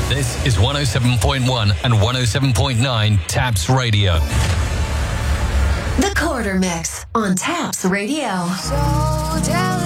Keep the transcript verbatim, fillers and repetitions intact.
This is one oh seven point one and one oh seven point nine Taps Radio. The Quarter Mix on Taps Radio. So tell